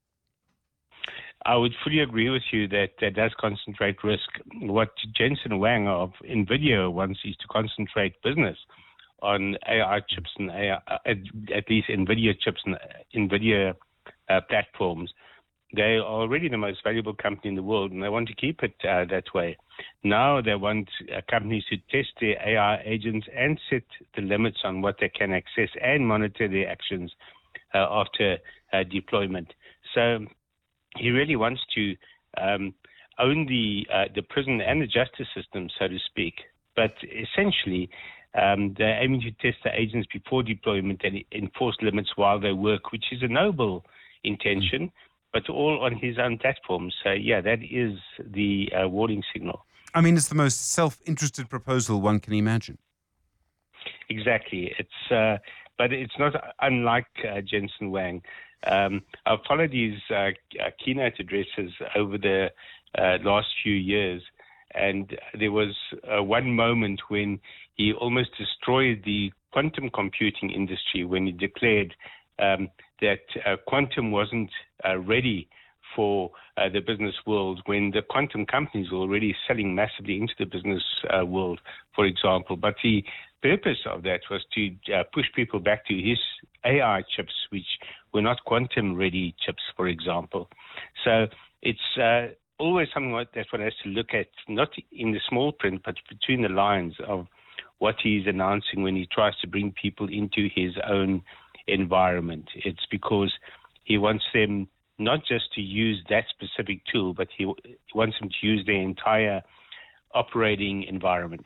I would fully agree with you that that does concentrate risk. What Jensen Huang of NVIDIA wants is to concentrate business on AI chips and AI, at least NVIDIA chips and NVIDIA platforms. They are already the most valuable company in the world, and they want to keep it that way. Now they want companies to test their AI agents and set the limits on what they can access and monitor their actions after deployment. So he really wants to own the prison and the justice system, so to speak. But essentially, they're aiming to test the agents before deployment and enforce limits while they work, which is a noble intention, but all on his own platform. So, yeah, that is the warning signal. I mean, it's the most self-interested proposal one can imagine. Exactly. It's but it's not unlike Jensen Huang. I've followed his keynote addresses over the last few years, and there was one moment when he almost destroyed the quantum computing industry when he declared that quantum wasn't ready for the business world, when the quantum companies were already selling massively into the business world, for example. But the purpose of that was to push people back to his AI chips, which were not quantum-ready chips, for example. So it's always something that one has to look at, not in the small print, but between the lines of what he's announcing when he tries to bring people into his own environment. It's because he wants them not just to use that specific tool, but he wants them to use their entire operating environment.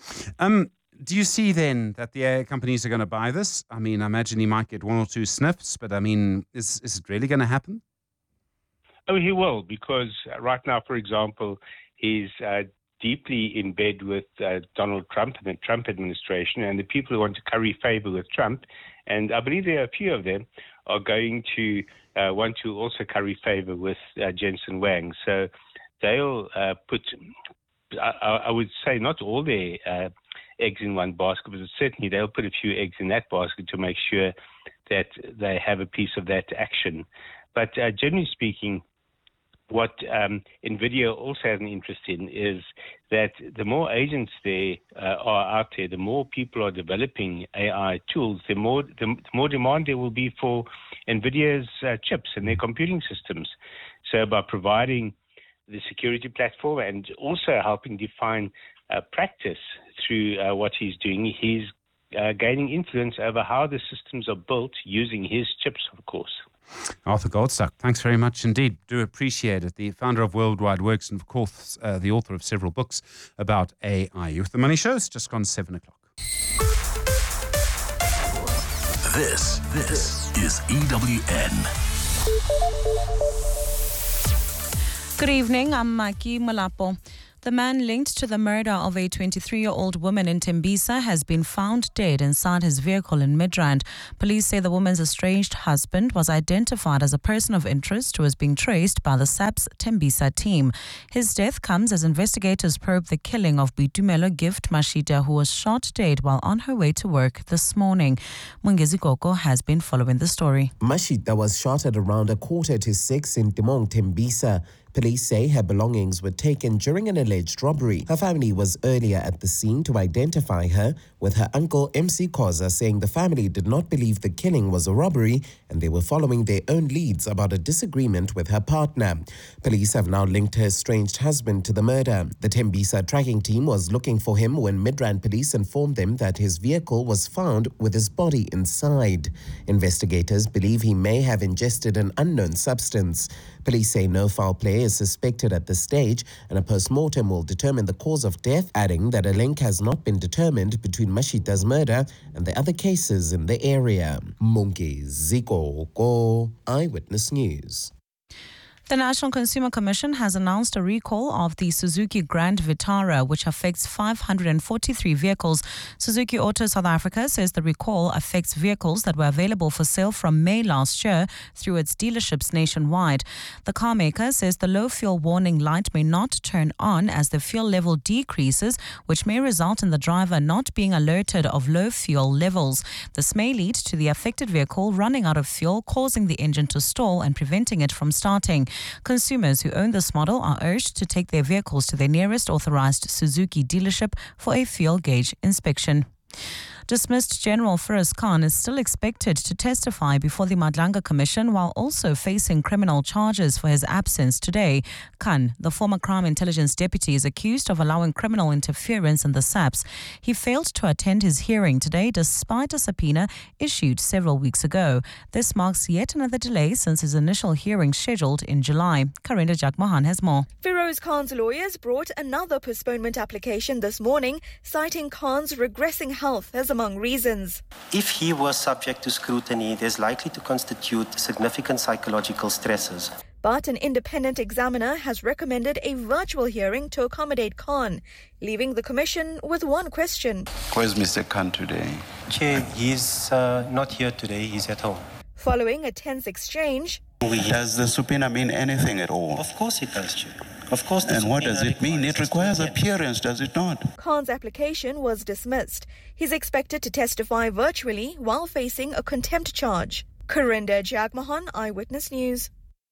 Do you see then that the AI companies are going to buy this? I mean, I imagine he might get one or two sniffs, but I mean, is it really going to happen? Oh, he will, because right now, for example, he's deeply in bed with Donald Trump and the Trump administration, and the people who want to curry favor with Trump, and I believe there are a few of them, are going to want to also curry favor with Jensen Huang. So they'll put, I would say, not all their eggs in one basket, but certainly they'll put a few eggs in that basket to make sure that they have a piece of that action. But generally speaking, what NVIDIA also has an interest in is that the more agents there are out there, the more people are developing AI tools, the more demand there will be for NVIDIA's chips and their computing systems. So by providing the security platform and also helping define practice through what he's doing, he's gaining influence over how the systems are built using his chips, of course. Arthur Goldstuck, thanks very much indeed. Do appreciate it. The founder of Worldwide Works and, of course, the author of several books about AI. You're with The Money Show. It's just gone 7 o'clock. This is EWN. Good evening, I'm Maki Malapo. The man linked to the murder of a 23-year-old woman in Tembisa has been found dead inside his vehicle in Midrand. Police say the woman's estranged husband was identified as a person of interest who is being traced by the SAPS Tembisa team. His death comes as investigators probe the killing of Bitumelo Gift Mashita, who was shot dead while on her way to work this morning. Mungezi Koko has been following the story. Mashita was shot at around 5:45 in Timong, Tembisa. Police say her belongings were taken during an alleged robbery. Her family was earlier at the scene to identify her, with her uncle MC Koza saying the family did not believe the killing was a robbery and they were following their own leads about a disagreement with her partner. Police have now linked her estranged husband to the murder. The Tembisa tracking team was looking for him when Midrand police informed them that his vehicle was found with his body inside. Investigators believe he may have ingested an unknown substance. Police say no foul play is suspected at this stage and a post-mortem will determine the cause of death, adding that a link has not been determined between Mashita's murder and the other cases in the area. Mungezi Koko, Eyewitness News. The National Consumer Commission has announced a recall of the Suzuki Grand Vitara, which affects 543 vehicles. Suzuki Auto South Africa says the recall affects vehicles that were available for sale from May last year through its dealerships nationwide. The car maker says the low fuel warning light may not turn on as the fuel level decreases, which may result in the driver not being alerted of low fuel levels. This may lead to the affected vehicle running out of fuel, causing the engine to stall and preventing it from starting. Consumers who own this model are urged to take their vehicles to their nearest authorized Suzuki dealership for a fuel gauge inspection. Dismissed General Firoz Khan is still expected to testify before the Madlanga Commission while also facing criminal charges for his absence today. Khan, the former Crime Intelligence Deputy, is accused of allowing criminal interference in the SAPS. He failed to attend his hearing today despite a subpoena issued several weeks ago. This marks yet another delay since his initial hearing scheduled in July. Karinda Jagmohan has more. Firoz Khan's lawyers brought another postponement application this morning, citing Khan's regressing health as among reasons. If he was subject to scrutiny, there's likely to constitute significant psychological stresses. But an independent examiner has recommended a virtual hearing to accommodate Khan, leaving the commission with one question. Where's Mr. Khan today? Chair, he's not here today, he's at home. Following a tense exchange, does the subpoena mean anything at all? Of course it does, Chair. Of course. And what does it mean? It requires appearance, does it not? Khan's application was dismissed. He's expected to testify virtually while facing a contempt charge. Karinda Jagmohan, Eyewitness News.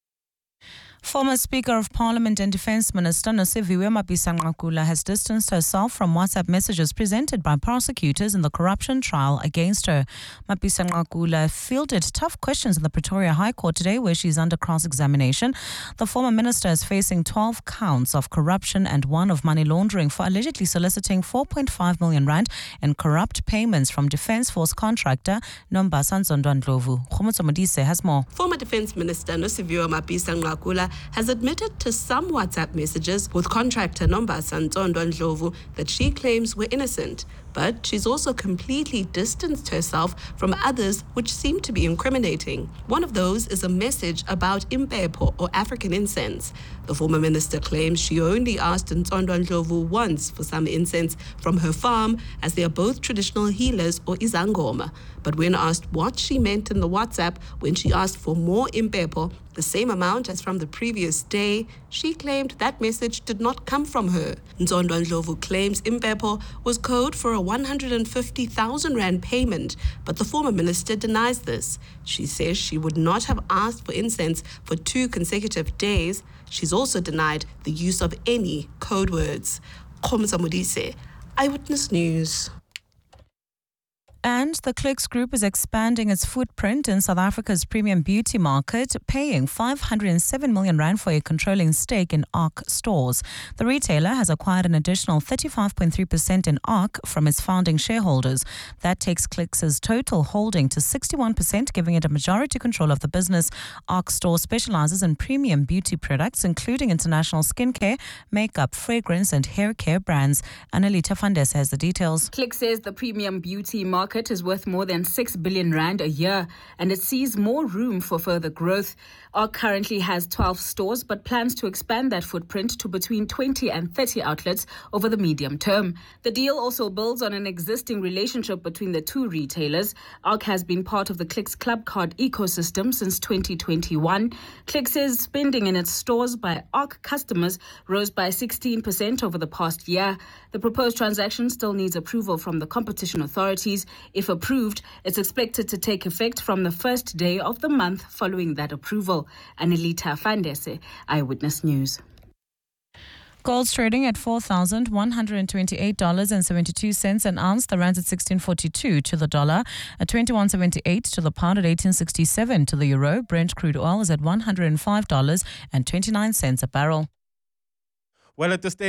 Former Speaker of Parliament and Defence Minister Nosiviwe Mapisa-Nqakula has distanced herself from WhatsApp messages presented by prosecutors in the corruption trial against her. Mapisa-Nqakula fielded tough questions in the Pretoria High Court today where she's under cross-examination. The former minister is facing 12 counts of corruption and one of money laundering for allegedly soliciting 4.5 million rand in corrupt payments from Defence Force contractor Nombasa Nzondwa-Ndlovu. Khomotso Modise has more. Former Defence Minister Nosiviwe Mapisa-Nqakula has admitted to some WhatsApp messages with contractor Nombasa Nzondwa-Ndlovu that she claims were innocent, but she's also completely distanced herself from others which seem to be incriminating. One of those is a message about Impepo or African incense. The former minister claims she only asked Nzondwa-Ndlovu once for some incense from her farm, as they are both traditional healers or izangoma. But when asked what she meant in the WhatsApp when she asked for more Impepo, the same amount as from the previous day, she claimed that message did not come from her. Nzondo Ndlovu claims Impepo was code for a 150,000 rand payment, but the former minister denies this. She says she would not have asked for incense for 2 consecutive days. She's also denied the use of any code words. Khomza Modise, Eyewitness News. And the Clicks Group is expanding its footprint in South Africa's premium beauty market, paying 507 million rand for a controlling stake in ARC stores. The retailer has acquired an additional 35.3% in ARC from its founding shareholders. That takes Clicks' total holding to 61%, giving it a majority control of the business. ARC store specializes in premium beauty products, including international skincare, makeup, fragrance, and hair care brands. Annalita Fandes has the details. Clicks says the premium beauty market is worth more than 6 billion rand a year, and it sees more room for further growth. ARC currently has 12 stores, but plans to expand that footprint to between 20 and 30 outlets over the medium term. The deal also builds on an existing relationship between the two retailers. ARC has been part of the Clicks Club Card ecosystem since 2021. Clicks says spending in its stores by ARC customers rose by 16% over the past year. The proposed transaction still needs approval from the competition authorities. If approved, it's expected to take effect from the first day of the month following that approval. Anelita Fandese, Eyewitness News. Gold's trading at $4,128.72 an ounce. The rand's at 16.42 to the dollar, at 21.78 to the pound, at 18.67 to the euro. Brent crude oil is at $105.29 a barrel. Well, at this stage,